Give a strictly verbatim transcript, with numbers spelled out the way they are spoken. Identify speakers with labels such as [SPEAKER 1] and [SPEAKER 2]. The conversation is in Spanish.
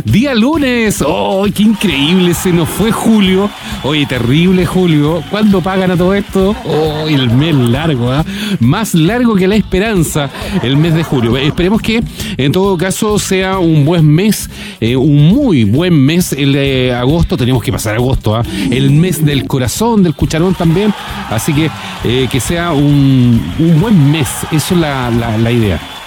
[SPEAKER 1] Día lunes. ¡Oh, qué increíble! Se nos fue julio. Oye, terrible julio. ¿Cuándo pagan a todo esto? ¡Oh, el mes largo! ¿eh? Más largo que la esperanza, el mes de julio. Esperemos que en todo caso sea un buen mes, eh, un muy buen mes el de agosto. Tenemos que pasar agosto, ¿eh? El mes del corazón, del cucharón también. Así que eh, que sea un, un buen mes. Eso es la, la, la idea.